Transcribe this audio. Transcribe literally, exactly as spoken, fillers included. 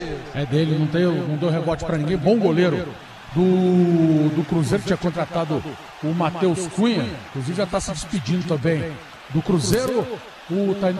É dele, não, tem, não deu rebote para ninguém. Bom goleiro do, do Cruzeiro, tinha contratado o Matheus Cunha, inclusive já está se despedindo também do Cruzeiro. O tá